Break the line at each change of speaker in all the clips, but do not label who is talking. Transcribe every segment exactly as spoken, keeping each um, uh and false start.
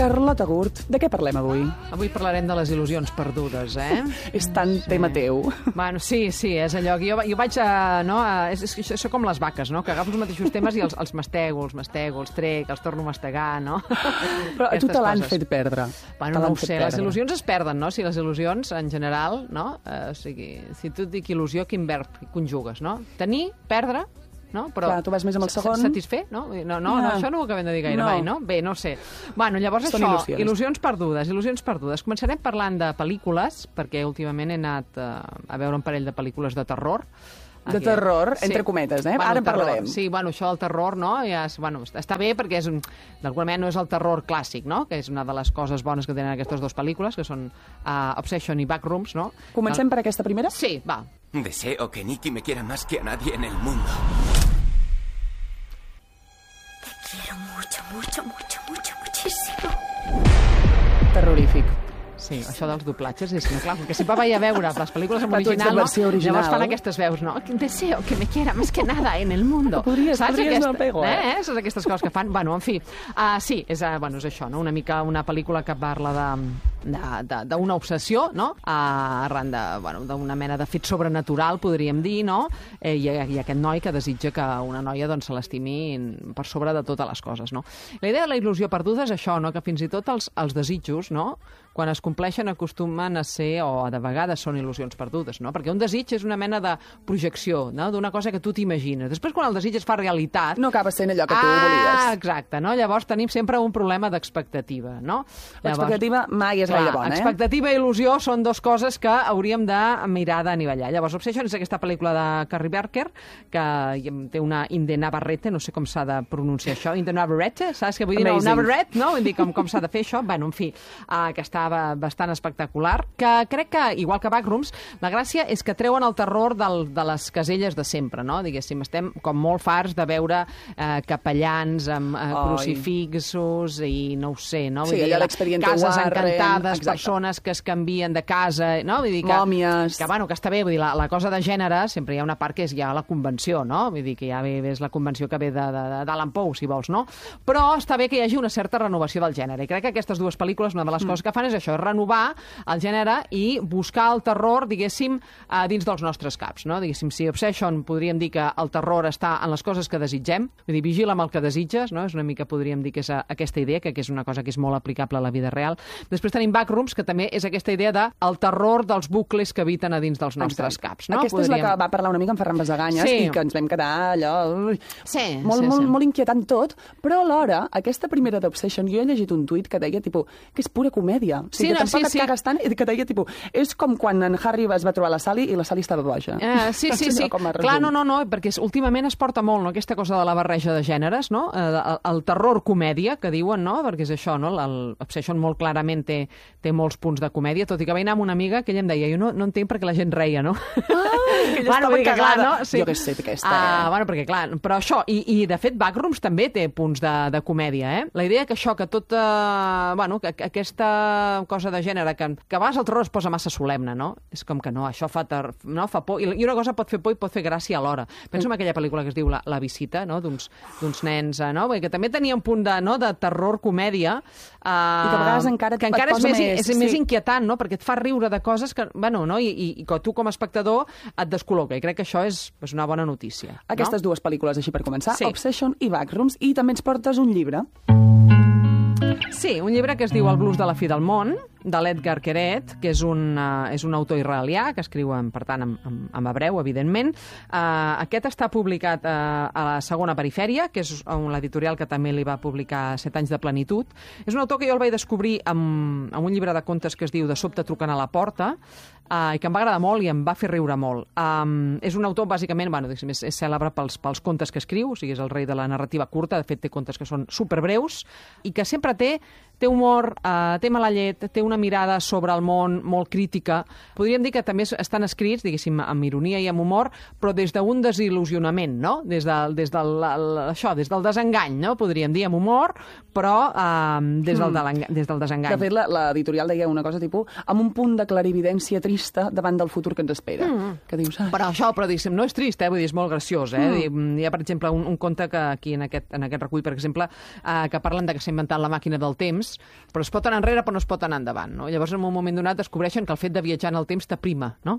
Carlota Gurt, de què parlem avui?
Avui parlarem de les il·lusions perdudes, eh?
És tan sí. tema teu.
Bueno, sí, sí, és allò que jo, jo vaig a... No, a és, és, és com les vaques, no? Que agafo els mateixos temes i els, els mastego, els mastego, els trec, els torno a mastegar, no?
Però a tu te l'han fet perdre.
Bueno, no ho sé, les il·lusions es perden, no? Si les il·lusions, en general, no? Eh, o sigui, si tu et dic il·lusió, quin verb conjugues, no? Tenir, perdre... No? Però
clar, tu vas més amb el segon.
Satisfer? No, no, no, no això no ho acabem de dir gaire
no.
mai, no? Bé, no ho sé. Bueno, llavors
Són
això,
il·lusions.
il·lusions perdudes, il·lusions perdudes. Començarem parlant de pel·lícules, perquè últimament he anat uh, a veure un parell de pel·lícules de terror.
De Aquí. terror, entre sí. cometes, eh?
Bueno,
ara en parlarem.
Sí, bueno, això del terror, no? Ja és, bueno, està bé perquè és, d'alguna manera no és el terror clàssic, no? Que és una de les coses bones que tenen aquestes dues pel·lícules, que són uh, Obsession i Backrooms, no?
Comencem per aquesta primera?
Sí, va.
Deseo que Nicky me quiera más que a nadie en el mundo.
Quiero mucho, mucho, mucho, mucho, muchísimo.
Terrorífic.
Sí, això dels doblatges és, no, clar, perquè sempre vaig a veure les pel·lícules en original, no?
original,
llavors fan aquestes veus, no? Deseo que me quiera más que nada en el mundo.
Podries,
saps?
podries
Aquesta,
no pego, eh?
eh? Saps aquestes coses que fan? Bueno, en fi, uh, sí, és, uh, bueno, és això, no? Una mica una pel·lícula que parla de d'una obsessió, no? Uh, arran de, bueno, d'una mena de fet sobrenatural, podríem dir, no? Eh, i, I aquest noi que desitja que una noia doncs, se l'estimi per sobre de totes les coses, no? La idea de la il·lusió perduda és això, no? Que fins i tot els, els desitjos, no? Quan es compleixen acostumen a ser, o de vegades són il·lusions perdudes, no? Perquè un desig és una mena de projecció, no? D'una cosa que tu t'imagines. Després, quan el desig es fa realitat...
No acaba sent allò que tu
ah,
volies.
Exacte, no? Llavors tenim sempre un problema d'expectativa, no?
L'expectativa mai és
clar,
gaire bona, eh?
Expectativa i il·lusió són dues coses que hauríem de mirar d'anivellar. Llavors, Obsession és aquesta pel·lícula de Carrie Barker, que té una Inde Navarrete, no sé com s'ha de pronunciar això, Inde Navarrete, saps què vull dir? No, Navarrete, no? Vull dir com, com s'ha de fer això. Bueno, en fi, uh, que està bastant espectacular, que crec que, igual que Backrooms, la gràcia és que treuen el terror del, de les caselles de sempre, no? Diguéssim, estem com molt farts de veure eh, capellans amb eh, crucifixos i no ho sé, no? Vull
sí,
dir,
allà l'expediente
cases
Warren,
encantades,
exacte.
persones que es canvien de casa, no? Vull dir que,
mòmies...
Que, bueno, que està bé, vull dir, la, la cosa de gènere, sempre hi ha una part que és ja la convenció, no? Vull dir que ja ve, és la convenció que ve d'Alan Poe, si vols, no? Però està bé que hi hagi una certa renovació del gènere, i crec que aquestes dues pel·lícules, una de les mm. coses que fan és això, renovar el gènere i buscar el terror, diguéssim, uh, dins dels nostres caps, no? Diguéssim, si Obsession podríem dir que el terror està en les coses que desitgem, vull dir, vigila amb el que desitges, no? És una mica, podríem dir, que és aquesta idea, que, que és una cosa que és molt aplicable a la vida real. Després tenim Backrooms, que també és aquesta idea de el terror dels bucles que habiten a dins dels nostres Exacte. caps, no?
Aquesta
podríem...
és la que va parlar una mica amb Ferran Basaganyes
sí.
i que ens vam quedar allò... Ui,
sí,
molt,
sí,
molt,
sí.
molt inquietant tot, però alhora, aquesta primera d'Obsession, jo he llegit un tuit que deia, tipus, que és pura comèdia. O sigui,
sí,
que
no,
tampoc
sí,
et
sí.
cagues tant, i que deia, tipus, és com quan en Harry es va trobar la Sally i la Sally estava boja.
Uh, sí, sí, sí. Clar, no, no, no, perquè últimament es porta molt, no?, aquesta cosa de la barreja de gèneres, no?, el, el terror comèdia, que diuen, no?, perquè és això, no?, l'Obsession molt clarament té, té molts punts de comèdia, tot i que vaig anar amb una amiga que ella em deia, jo no, no entenc perquè la gent reia, no?
Ah, que ella
bueno,
estava
que, clar, no? Sí.
Jo que sé, aquesta,
ah,
eh?
Bueno, perquè clar, però això, i, i de fet Backrooms també té punts de, de comèdia, eh? La idea que això, que tot, eh, bueno, que, que aquesta cosa de gènere, que, que a vegades el terror es posa massa solemne, no? És com que no, això fa, ter... no, fa por, i una cosa pot fer por i pot fer gràcia alhora. Penso en aquella pel·lícula que es diu La, la visita, no?, d'uns nens, no?, que també tenia un punt de, no?, de terror comèdia, eh,
i que a vegades encara,
que encara és, més,
més,
és sí. més inquietant, no?, perquè et fa riure de coses que, bueno, no?, i, i, i que tu com a espectador et descol·loca, i crec que això és, és una bona notícia.
Aquestes
no?
dues pel·lícules, així per començar,
sí.
Obsession i Backrooms, i també ens portes un llibre.
Sí, un llibre que es diu El blues de la fi del món, de l'Edgar Queret, que és un, uh, és un autor israelià, que escriu, en, per tant, en, en, en hebreu, evidentment. Uh, aquest està publicat uh, a la segona perifèria, que és l'editorial que també li va publicar Set anys de plenitud. És un autor que jo el vaig descobrir amb, amb un llibre de contes que es diu De sobte truquen a la porta, uh, i que em va agradar molt i em va fer riure molt. Um, és un autor, bàsicament, bueno, és, és cèlebre pels, pels contes que escriu, o sigui, és el rei de la narrativa curta, de fet té contes que són superbreus, i que sempre té té humor, eh, té mala llet, té una mirada sobre el món molt crítica. Podríem dir que també estan escrits, diguéssim, amb ironia i amb humor, però des d'un desil·lusionament, no? Des, de, des, del, això, des del desengany, no? Podríem dir, amb humor, però eh, des, del, mm. des del desengany.
De fet, l'editorial deia una cosa tipus amb un punt de clarividència trista davant del futur que ens espera. Mm. Que dius, ah.
Però això, però diguéssim, no és trist, eh? Vull dir, és molt graciós, eh? Mm. Hi ha, per exemple, un, un conte que aquí en aquest, en aquest recull, per exemple, eh, que parlen de que s'ha inventat la màquina del temps, és... Però es pot anar enrere, però no es pot anar endavant, no? Llavors, en un moment donat, descobreixen que el fet de viatjar en el temps t'aprima, no?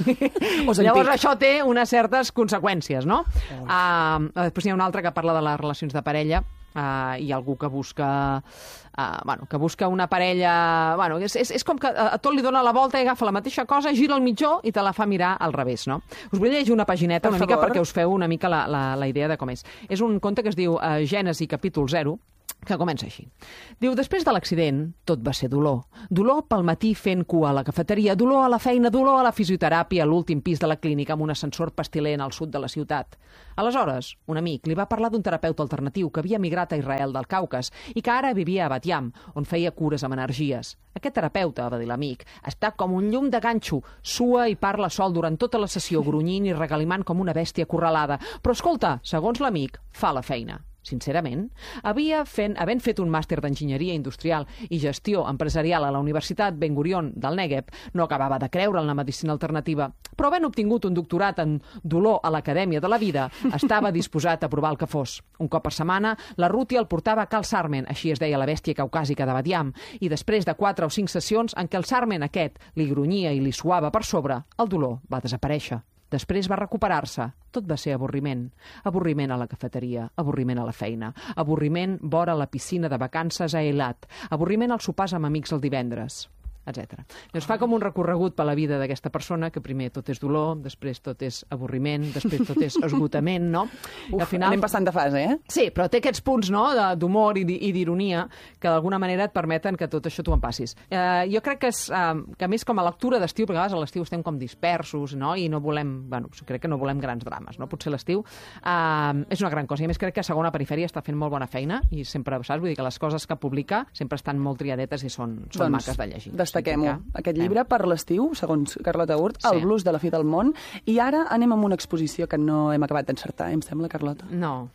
Llavors, això té unes certes conseqüències, no? Oh. Uh, després hi ha una altra que parla de les relacions de parella, Uh, i algú que busca uh, bueno, que busca una parella, bueno, és, és, és com que a tot li dona la volta i agafa la mateixa cosa, gira el mitjó i te la fa mirar al revés, no? Us vull llegir una pagineta una mica perquè us feu una mica la, la, la idea de com és. És un conte que es diu uh, Gènesi capítol zero, que comença així. Diu, després de l'accident, tot va ser dolor. Dolor pel matí fent cua a la cafeteria, dolor a la feina, dolor a la fisioteràpia, a l'últim pis de la clínica amb un ascensor pestilent al sud de la ciutat. Aleshores, un amic li va parlar d'un terapeuta alternatiu que havia migrat a Israel del Caucas i que ara vivia a Bat Yam, on feia cures amb energies. Aquest terapeuta, va dir l'amic, està com un llum de ganxo, sua i parla sol durant tota la sessió, grunyint i regalimant com una bèstia acorralada. Però escolta, segons l'amic, fa la feina. Sincerament, havia fent, havent fet un màster d'enginyeria industrial i gestió empresarial a la Universitat Ben Gurion del Negev, no acabava de creure en la medicina alternativa, però havent obtingut un doctorat en dolor a l'Acadèmia de la Vida, estava disposat a provar el que fos. Un cop per setmana, la Ruti el portava a Cal Sarmen, així es deia la bèstia caucàsica de Bat Yam, i després de quatre o cinc sessions en què el Sarmen aquest li grunyia i li suava per sobre, el dolor va desaparèixer. Després va recuperar-se. Tot va ser avorriment. Avorriment a la cafeteria, avorriment a la feina, avorriment vora la piscina de vacances a Eilat, avorriment als sopars amb amics el divendres, etcètera. Llavors fa com un recorregut per la vida d'aquesta persona, que primer tot és dolor, després tot és avorriment, després tot és esgotament, no?
Uf, al final... anem passant de fase, eh?
Sí, però té aquests punts, no?, d'humor i d'ironia que d'alguna manera et permeten que tot això tu en passis. Eh, jo crec que és, eh, que a més com a lectura d'estiu, perquè a vegades a l'estiu estem com dispersos, no?, i no volem, bueno, crec que no volem grans drames, no? Potser l'estiu eh, és una gran cosa. I a més crec que Segona Perifèria està fent molt bona feina i sempre, saps? Vull dir que les coses que publica sempre estan molt triadetes i són, són doncs, maques de llegir.
Destaquem-ho. Aquest llibre per l'estiu, segons Carlota Hurt, sí. El blues de la fi del món. I ara anem amb una exposició que no hem acabat d'encertar, em sembla, Carlota?
No.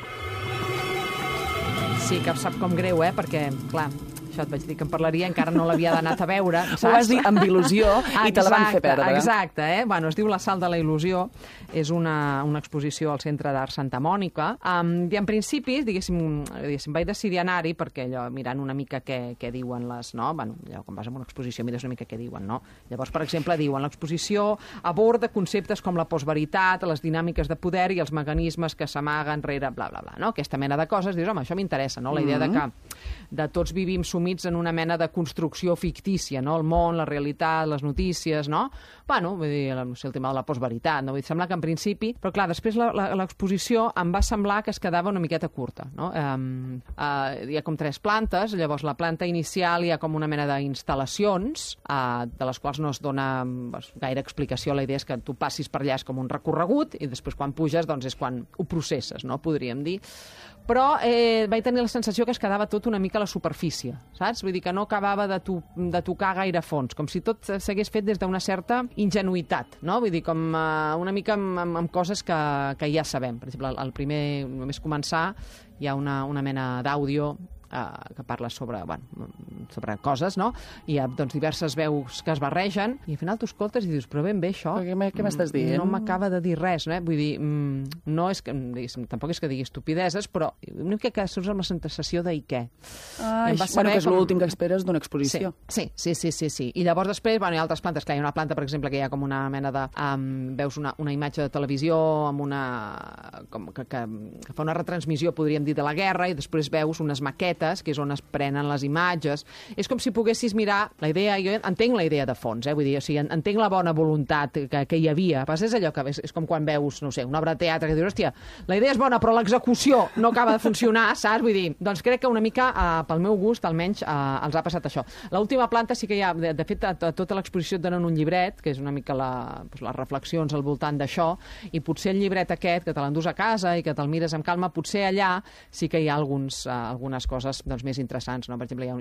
Sí, que sap com greu, eh? Perquè, clar, això et vaig dir que en parlaria, encara no l'havia anat a veure, saps?
Ho vas dir amb il·lusió i te la van fer perdre.
Exacte, eh? Bueno, es diu La sal de la il·lusió, és una, una exposició al Centre d'Art Santa Mònica, um, i en principi, diguéssim, diguéssim vaig decidir anar-hi perquè allò, mirant una mica què, què diuen les, no? Bueno, allò, quan vas a una exposició mires una mica què diuen, no? Llavors, per exemple, diuen l'exposició aborda conceptes com la postveritat, les dinàmiques de poder i els mecanismes que s'amaguen rere, bla, bla, bla, no? Aquesta mena de coses, dius, home, això m'interessa, no? La idea de que de tots vivim sumits en una mena de construcció fictícia, no? El món, la realitat, les notícies, no? Bueno, vull dir, no sé, el tema de la postveritat, no? Vull dir, sembla que en principi... Però, clar, després l'exposició em va semblar que es quedava una miqueta curta, no? Um, uh, hi ha com tres plantes, llavors la planta inicial hi ha com una mena d'instal·lacions, uh, de les quals no es dona pues, gaire explicació. La idea és que tu passis per allà, és com un recorregut, i després quan puges, doncs és quan ho processes, no? Podríem dir. Però eh, vaig tenir la sensació que es quedava tot una mica a la superfície, saps? Vull dir que no acabava de, to de tocar gaire fons, com si tot s'hagués fet des d'una certa ingenuïtat, no? Vull dir, com uh, una mica amb, amb, amb coses que, que ja sabem. Per exemple, el primer, només començar, hi ha una, una mena d'àudio Uh, que parla sobre, bueno, sobre coses, no? I hi ha doncs, diverses veus que es barregen i al final tu escoltes i dius, però ben bé això...
Què m'estàs dient?
No m'acaba de dir res, no? Vull dir, mm, no és que, tampoc és que digui estupideses, però una mica que surts amb la sensació de i què.
Ai, bueno, que és com... l'últim que esperes d'una exposició.
Sí, sí, sí, sí, sí. I llavors després, bueno, hi ha altres plantes, clar, hi ha una planta, per exemple, que hi ha com una mena de... Um, veus una, una imatge de televisió amb una... Com que, que, que fa una retransmissió, podríem dir, de la guerra, i després veus unes maquetes que és on es prenen les imatges. És com si poguessis mirar la idea, jo entenc la idea de fons, eh? Vull dir, o sigui, entenc la bona voluntat que, que hi havia. Pas és allò que és, és com quan veus, no sé, una obra de teatre que dius, hòstia, la idea és bona, però l'execució no acaba de funcionar, saps? Vull dir, doncs crec que una mica, eh, pel meu gust, almenys, eh, els ha passat això. L'última planta sí que hi ha, de, de fet, a, a tota l'exposició et donen un llibret, que és una mica la, doncs, les reflexions al voltant d'això, i potser el llibret aquest, que te l'endús a casa i que te'l mires amb calma, potser allà sí que hi ha alguns, eh, algunes coses doncs, més interessants, no? Per exemple, hi ha, hi ha, un, hi ha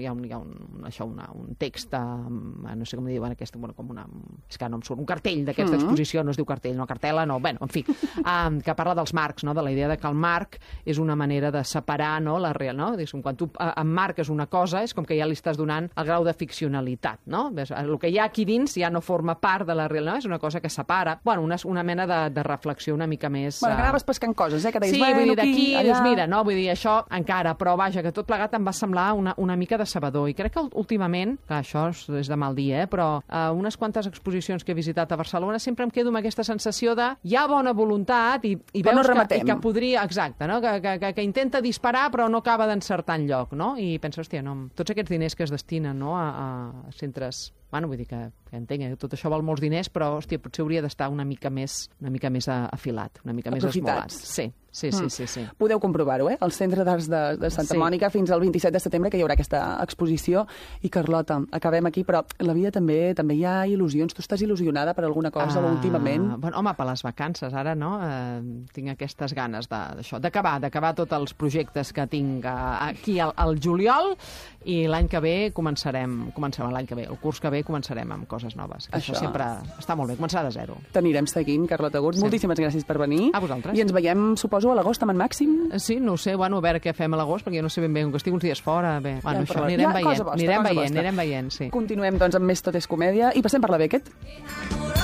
un, això, una, un text, eh, no sé com dir, bueno, aquesta, bueno, com una, és que no em surt, un cartell d'aquesta mm -hmm. exposició, no es diu cartell, no cartel·la, no, bueno, en fi, eh, que parla dels marcs, no? De la idea de que el marc és una manera de separar, no? La real, no? Diguéssim, quan tu emmarques una cosa és com que ja li estàs donant el grau de ficcionalitat, no? El que hi ha aquí dins ja no forma part de la real, no? És una cosa que separa, bueno, una, una mena de, de reflexió una mica més...
Bueno, que anaves pescant coses, eh? Que deies,
sí,
bueno,
vull dir,
aquí,
d'aquí,
allà...
doncs mira, no? Vull dir, això encara, però vaja, que tot plegat em va semblar una, una mica decebedor. I crec que últimament, clar, això és de mal dir, eh? Però eh, unes quantes exposicions que he visitat a Barcelona sempre em quedo amb aquesta sensació de hi ha bona voluntat i, i veus
no
que, i que podria... Exacte, no? Que, que, que, que intenta disparar però no acaba d'encertar enlloc, no? I penso, hòstia, no, tots aquests diners que es destinen, no? a, a centres... Bueno, vull dir que, que entenc que tot això val molts diners, però, hòstia, potser hauria d'estar una mica més una mica més afilat, una mica més esmolat. Sí, sí, sí, sí, sí.
Mm. Podeu comprovar-ho, eh? Al Centre d'Arts de, de Santa sí. Mònica fins al vint-i-set de setembre, que hi haurà aquesta exposició. I, Carlota, acabem aquí, però la vida també també hi ha il·lusions. Tu estàs il·lusionada per alguna cosa uh, últimament?
Bueno, home, per les vacances, ara, no? Uh, tinc aquestes ganes d'això, d'acabar, d'acabar tots els projectes que tinc uh, aquí al, al juliol, i l'any que ve començarem, començarem l'any que ve, el curs que ve començarem amb coses noves. Això, això sempre està molt bé, començar de zero.
T'anirem seguint, Carlota Gurt. Sí. Moltíssimes gràcies per venir.
A vosaltres.
I ens veiem, suposo, a l'agost amb en Màxim?
Sí, no ho sé, bueno, a veure què fem a l'agost, perquè jo no sé ben bé, que estic uns dies fora, bé, bueno,
ja,
això, anirem veient, vostra, anirem veient, anirem veient, sí.
Continuem, doncs, amb més Tot és comèdia i passem per la Beckett.